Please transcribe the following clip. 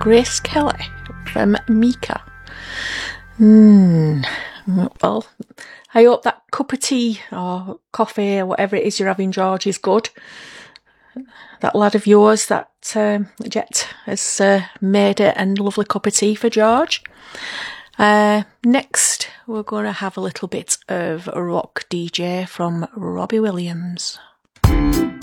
Grace Kelly from Mika. Well, I hope that cup of tea or coffee or whatever it is you're having, George, is good. That lad of yours, that Jet, has made it a lovely cup of tea for George. Next, we're going to have a little bit of rock DJ from Robbie Williams.